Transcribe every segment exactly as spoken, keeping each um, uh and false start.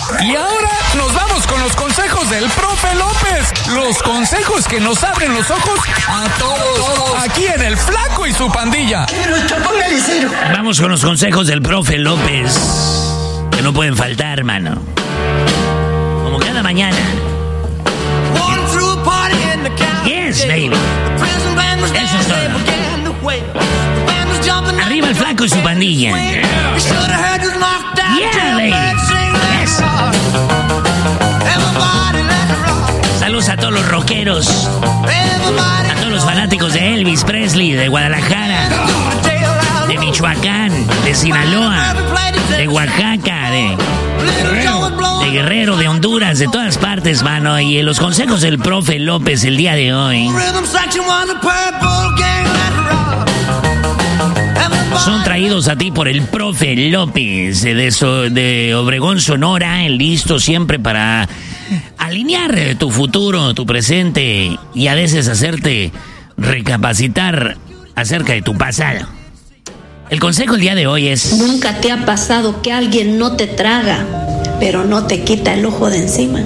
Y ahora nos vamos con los consejos del profe López. Los consejos que nos abren los ojos a todos. Aquí en El Flaco y su pandilla. Póngale cero. Vamos con los consejos del profe López. Que no pueden faltar, mano. Como cada mañana. Yes, baby. Eso es todo. Arriba El Flaco y su pandilla. Yeah, baby. Yes. Saludos a todos los rockeros, a todos los fanáticos de Elvis Presley, de Guadalajara, de Michoacán, de Sinaloa, de Oaxaca, de Guerrero, de Guerrero, de Honduras, de todas partes, mano. Y en los consejos del profe López el día de hoy son traídos a ti por el profe López de, so, de Obregón, Sonora, listo siempre para alinear tu futuro, tu presente y a veces hacerte recapacitar acerca de tu pasado. El consejo el día de hoy es: nunca te ha pasado que alguien no te traga, pero no te quita el ojo de encima.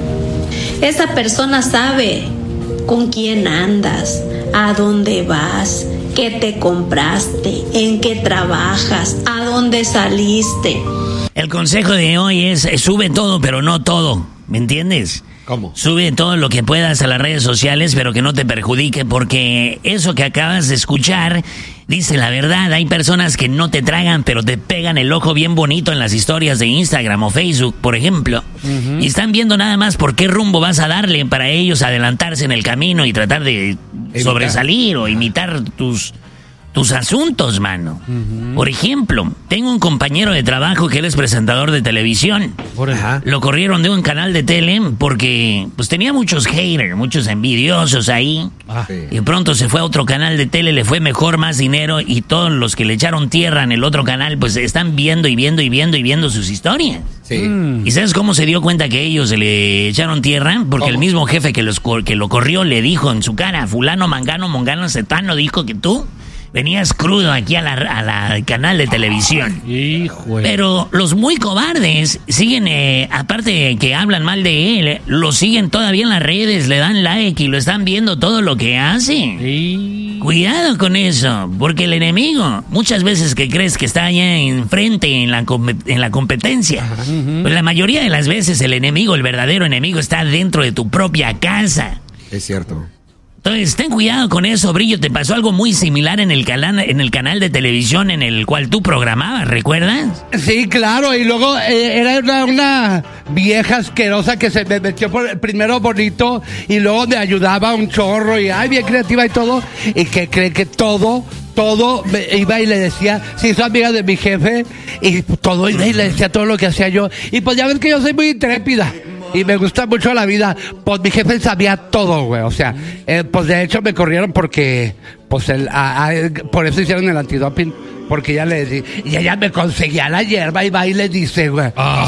Esa persona sabe con quién andas, a dónde vas, qué te compraste, en qué trabajas, a dónde saliste. El consejo de hoy es: sube todo, pero no todo. ¿Me entiendes? ¿Cómo? Sube todo lo que puedas a las redes sociales, pero que no te perjudique, porque eso que acabas de escuchar dice la verdad. Hay personas que no te tragan, pero te pegan el ojo bien bonito en las historias de Instagram o Facebook, por ejemplo. Uh-huh. Y están viendo nada más por qué rumbo vas a darle para ellos adelantarse en el camino y tratar de Evitar. sobresalir o imitar tus... tus asuntos, mano. Uh-huh. Por ejemplo, tengo un compañero de trabajo que él es presentador de televisión. Ajá. Lo corrieron de un canal de tele porque pues tenía muchos haters, muchos envidiosos ahí. Ah. Y pronto se fue a otro canal de tele, le fue mejor, más dinero, y todos los que le echaron tierra en el otro canal pues están viendo y viendo y viendo y viendo sus historias. Sí. Mm. ¿Y sabes cómo se dio cuenta que ellos se le echaron tierra? Porque ¿Cómo? El mismo jefe que, los, que lo corrió le dijo en su cara: fulano, mangano, mongano, cetano, dijo que tú venías crudo aquí a la, a la canal de televisión. Hijo. Pero los muy cobardes siguen, eh, aparte de que hablan mal de él, lo siguen todavía en las redes, le dan like y lo están viendo todo lo que hace. Sí. Cuidado con eso, porque el enemigo, muchas veces que crees que está allá enfrente en la, en la competencia, uh-huh. pues la mayoría de las veces el enemigo, el verdadero enemigo, está dentro de tu propia casa. Es cierto. Entonces, ten cuidado con eso, Brillo. Te pasó algo muy similar en el, canal, en el canal de televisión en el cual tú programabas, ¿recuerdas? Sí, claro. Y luego eh, era una, una vieja asquerosa que se me metió por primero bonito y luego me ayudaba un chorro y ay, bien creativa y todo. Y que cree que todo... Todo me iba y le decía, sí, soy amiga de mi jefe, y todo iba y le decía todo lo que hacía yo. Y pues ya ves que yo soy muy intrépida y me gusta mucho la vida. Pues mi jefe sabía todo, güey. O sea, eh, pues de hecho me corrieron porque, pues el, a, a, por eso hicieron el antidoping. Porque ella le decía, y ella me conseguía la hierba y va y le dice, güey.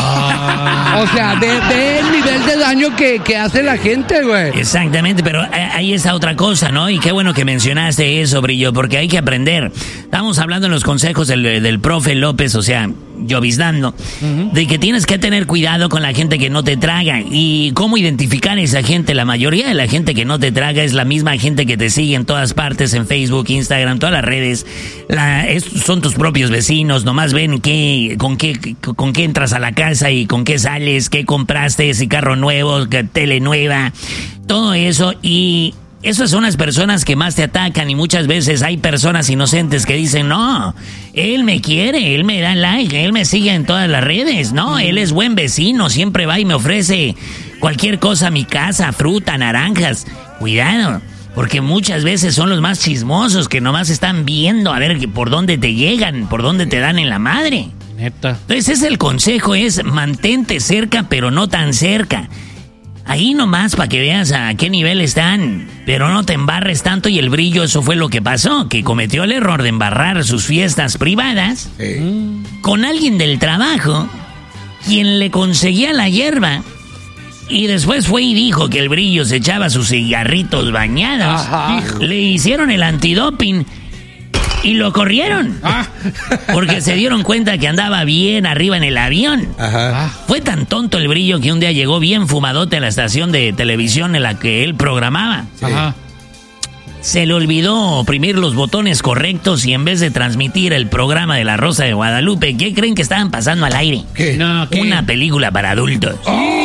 Ah. O sea, ve, ve el nivel de daño que, que hace la gente, güey. Exactamente, pero ahí está otra cosa, ¿no? Y qué bueno que mencionaste eso, Brillo, porque hay que aprender. Estamos hablando en los consejos del, del profe López, o sea, lloviznando, uh-huh. de que tienes que tener cuidado con la gente que no te traga. Y cómo identificar a esa gente. La mayoría de la gente que no te traga es la misma gente que te sigue en todas partes, en Facebook, Instagram, todas las redes. La, es, son tus propios vecinos, nomás ven qué, con qué, con qué entras a la casa y con qué sales, qué compraste, si carro nuevo, qué tele nueva, todo eso. Y esas son las personas que más te atacan, y muchas veces hay personas inocentes que dicen, no, él me quiere, él me da like, él me sigue en todas las redes, no, él es buen vecino, siempre va y me ofrece cualquier cosa a mi casa, fruta, naranjas. Cuidado, porque muchas veces son los más chismosos que nomás están viendo a ver por dónde te llegan, por dónde te dan en la madre. Neta. Entonces ese es el consejo, es mantente cerca, pero no tan cerca. Ahí nomás para que veas a qué nivel están, pero no te embarres tanto. Y el Brillo, eso fue lo que pasó, que cometió el error de embarrar sus fiestas privadas sí. con alguien del trabajo, quien le conseguía la hierba. Y después fue y dijo que el Brillo se echaba sus cigarritos bañados. Ajá. Le hicieron el antidoping. Y lo corrieron. Ah. Porque se dieron cuenta que andaba bien arriba en el avión. Ajá. Fue tan tonto el brillo que un día llegó bien fumadote a la estación de televisión en la que él programaba. Sí. Ajá. Se le olvidó oprimir los botones correctos y en vez de transmitir el programa de La Rosa de Guadalupe, ¿qué creen que estaban pasando al aire? ¿Qué? No, ¿qué? Una película para adultos.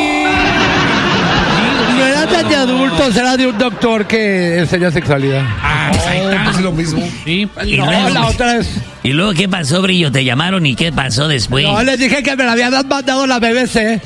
No era tan de adultos, era de un doctor que enseña sexualidad. Ah, pues ahí está. Es lo mismo. Sí. Y No, luego, la otra es... ¿Y luego qué pasó, Brillo? ¿Te llamaron y qué pasó después? No, les dije que me la habían mandado la B B C.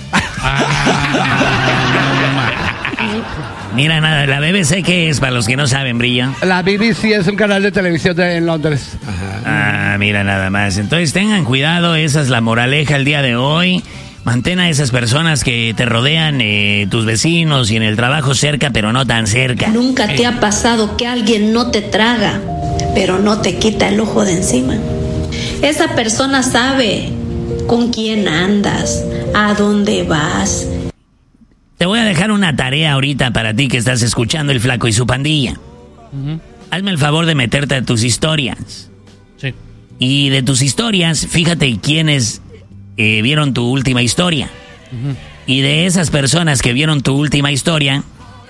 Mira, nada, la B B C, ¿qué es? Para los que no saben, Brillo. La B B C es un canal de televisión de, en Londres. Ah, mira, nada más. Entonces tengan cuidado, esa es la moraleja el día de hoy. Mantén a esas personas que te rodean, eh, tus vecinos y en el trabajo cerca, pero no tan cerca. Nunca te ha pasado que alguien no te traga, pero no te quita el ojo de encima. Esa persona sabe con quién andas, a dónde vas. Te voy a dejar una tarea ahorita para ti que estás escuchando El Flaco y su pandilla. Ujú. Hazme el favor de meterte a tus historias. Sí. Y de tus historias, fíjate quiénes eh, vieron tu última historia. Ujú. Y de esas personas que vieron tu última historia,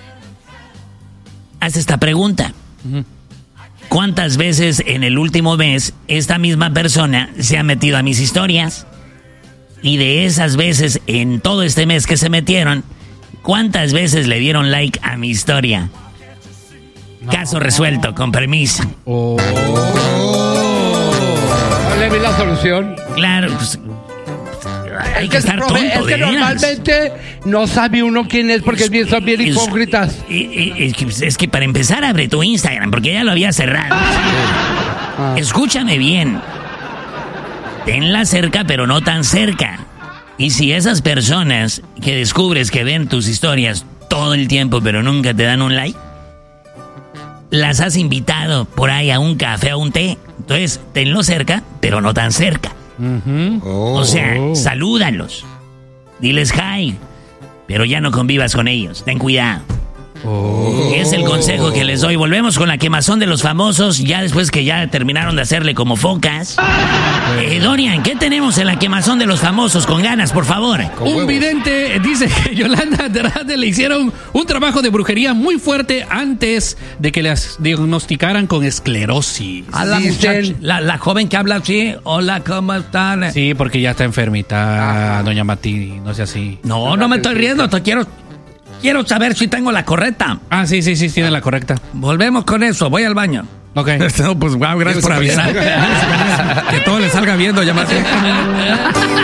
haz esta pregunta. Ujú. ¿Cuántas veces en el último mes esta misma persona se ha metido a mis historias? Y de esas veces en todo este mes que se metieron, ¿cuántas veces le dieron like a mi historia? No. Caso resuelto, con permiso. Oh. No le vi la solución. Claro, pues, hay Es que estar profe, tonto, es que de veras. normalmente no sabe uno quién es porque es bien- son bien Es- hipócritas. y- y- Es que, es que para empezar abre tu Instagram porque ya lo había cerrado. Ah. Escúchame bien. Tenla cerca, pero no tan cerca. Y si esas personas que descubres que ven tus historias todo el tiempo, pero nunca te dan un like, las has invitado por ahí a un café, a un té. Entonces, tenlo cerca, pero no tan cerca. Ujú. Oh. O sea, salúdalos. Diles hi, pero ya no convivas con ellos. Ten cuidado. Es el consejo que les doy. Volvemos con la quemazón de los famosos, ya después que ya terminaron de hacerle como focas. Eh, Dorian, ¿qué tenemos en la quemazón de los famosos? Con ganas, por favor. Con Un huevos. vidente dice que Yolanda Andrade le hicieron un trabajo de brujería muy fuerte antes de que les diagnosticaran con esclerosis. A la, Dicen- muchacha, la, la joven que habla así, hola, ¿cómo están? Sí, porque ya está enfermita, doña Mati, no sea así. No, no me estoy riendo, te quiero, quiero saber si tengo la correcta. Ah, sí, sí, sí, tiene la correcta. Volvemos con eso, voy al baño. Ok. No, pues wow, gracias por avisar. Que todo le salga bien, doña Marta.